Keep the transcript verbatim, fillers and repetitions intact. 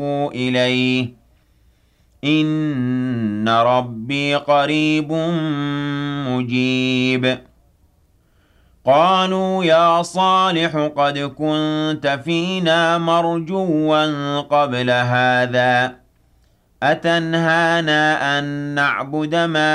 إِلَيْهِ إِنَّ رَبِّي قَرِيبٌ مُّجِيبٌ قَالُوا يَا صَالِحُ قَدْ كُنتَ فِينَا مَرْجُوًّا قَبْلَ هَٰذَا أَتَنْهَانَا أَن نَّعْبُدَ مَا